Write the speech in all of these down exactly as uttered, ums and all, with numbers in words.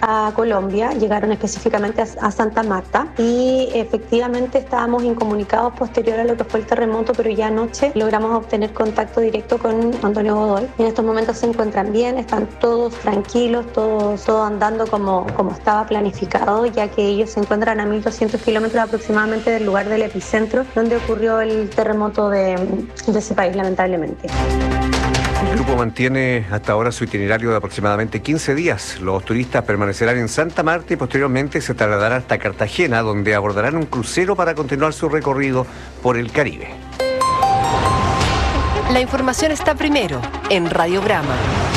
a Colombia, llegaron específicamente a, a Santa Marta y efectivamente estábamos incomunicados posterior a lo que fue el terremoto, pero ya anoche logramos obtener contacto directo con Antonio Godoy. En estos momentos se encuentran bien, están todos tranquilos, todos, todo andando como, como estaba planificado, ya que ellos se encuentran a mil doscientos kilómetros aproximadamente del lugar del epicentro donde ocurrió el terremoto de, de ese país, lamentablemente. El grupo mantiene hasta ahora su itinerario de aproximadamente quince días. Los turistas permanecerán en Santa Marta y posteriormente se trasladarán hasta Cartagena, donde abordarán un crucero para continuar su recorrido por el Caribe. La información está primero en Radiograma.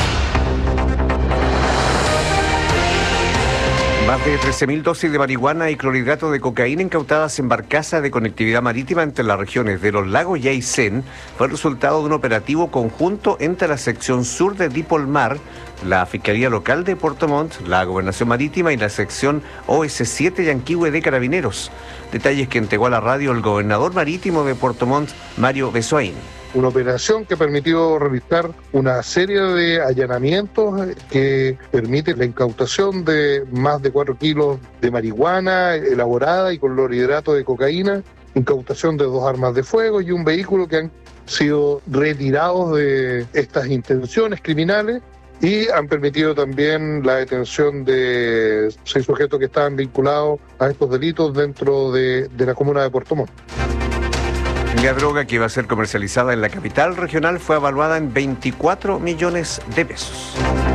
Más de trece mil dosis de marihuana y clorhidrato de cocaína incautadas en barcaza de conectividad marítima entre las regiones de Los Lagos y Aysén fue el resultado de un operativo conjunto entre la sección sur de Dipolmar, la Fiscalía Local de Puerto Montt, la Gobernación Marítima y la sección O S siete Yanquihue de Carabineros. Detalles que entregó a la radio el gobernador marítimo de Puerto Montt, Mario Besoain. Una operación que permitió realizar una serie de allanamientos que permite la incautación de más de cuatro kilos de marihuana elaborada y con clorhidrato de cocaína, incautación de dos armas de fuego y un vehículo que han sido retirados de estas intenciones criminales y han permitido también la detención de seis sujetos que estaban vinculados a estos delitos dentro de, de la comuna de Puerto Montt. La droga que iba a ser comercializada en la capital regional fue evaluada en veinticuatro millones de pesos.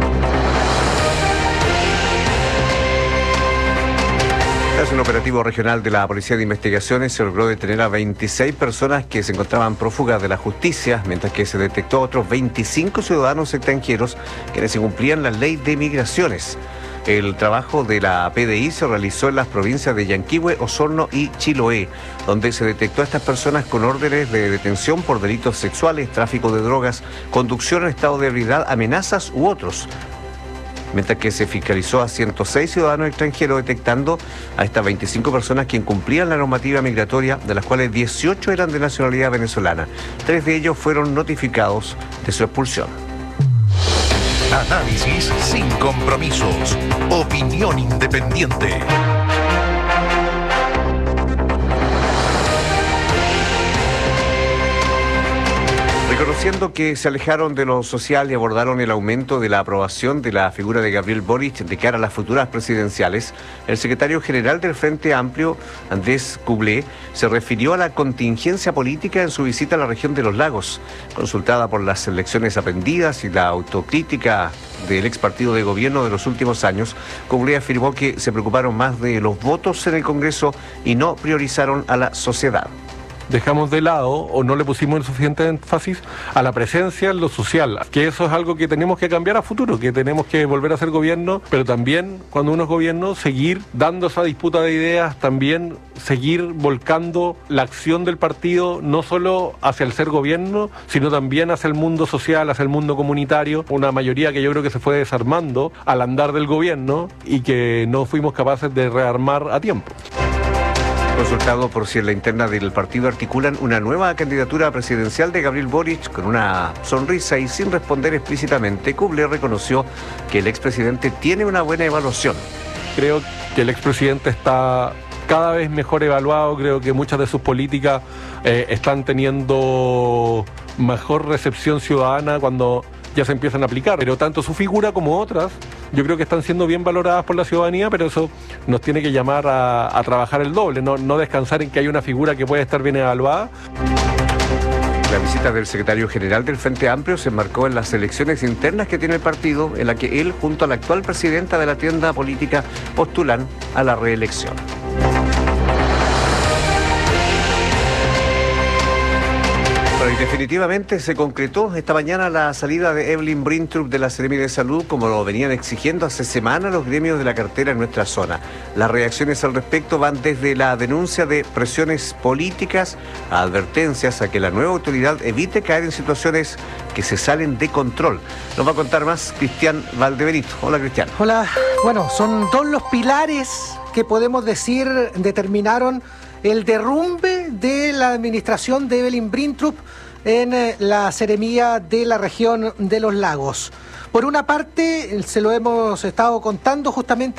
Tras un operativo regional de la Policía de Investigaciones se logró detener a veintiséis personas que se encontraban prófugas de la justicia, mientras que se detectó a otros veinticinco ciudadanos extranjeros quienes incumplían la ley de migraciones. El trabajo de la P D I se realizó en las provincias de Yanquihue, Osorno y Chiloé, donde se detectó a estas personas con órdenes de detención por delitos sexuales, tráfico de drogas, conducción en estado de ebriedad, amenazas u otros. Mientras que se fiscalizó a ciento seis ciudadanos extranjeros, detectando a estas veinticinco personas que incumplían la normativa migratoria, de las cuales dieciocho eran de nacionalidad venezolana. Tres de ellos fueron notificados de su expulsión. Análisis sin compromisos. Opinión independiente. Reconociendo que se alejaron de lo social y abordaron el aumento de la aprobación de la figura de Gabriel Boric de cara a las futuras presidenciales, el secretario general del Frente Amplio, Andrés Cublé, se refirió a la contingencia política en su visita a la región de Los Lagos. Consultada por las lecciones aprendidas y la autocrítica del ex partido de gobierno de los últimos años, Cublé afirmó que se preocuparon más de los votos en el Congreso y no priorizaron a la sociedad. Dejamos de lado o no le pusimos el suficiente énfasis a la presencia en lo social, que eso es algo que tenemos que cambiar a futuro, que tenemos que volver a ser gobierno, pero también cuando uno es gobierno seguir dando esa disputa de ideas, también seguir volcando la acción del partido no solo hacia el ser gobierno, sino también hacia el mundo social, hacia el mundo comunitario, una mayoría que yo creo que se fue desarmando al andar del gobierno y que no fuimos capaces de rearmar a tiempo. Consultado por si en la interna del partido articulan una nueva candidatura presidencial de Gabriel Boric, con una sonrisa y sin responder explícitamente, Cublé reconoció que el expresidente tiene una buena evaluación. Creo que el expresidente está cada vez mejor evaluado, creo que muchas de sus políticas eh, están teniendo mejor recepción ciudadana cuando ya se empiezan a aplicar, pero tanto su figura como otras yo creo que están siendo bien valoradas por la ciudadanía, pero eso nos tiene que llamar a, a trabajar el doble, no, no descansar en que hay una figura que puede estar bien evaluada. La visita del secretario general del Frente Amplio se enmarcó en las elecciones internas que tiene el partido, en la que él, junto a la actual presidenta de la tienda política, postulan a la reelección. Bueno, y definitivamente se concretó esta mañana la salida de Evelyn Brintrup de la Seremi de Salud, como lo venían exigiendo hace semanas los gremios de la cartera en nuestra zona. Las reacciones al respecto van desde la denuncia de presiones políticas a advertencias a que la nueva autoridad evite caer en situaciones que se salen de control. Nos va a contar más Cristian Valdebenito. Hola, Cristian. Hola. Bueno, son dos los pilares que podemos decir determinaron el derrumbe de la administración de Evelyn Brintrup en la seremía de la región de Los Lagos. Por una parte, se lo hemos estado contando justamente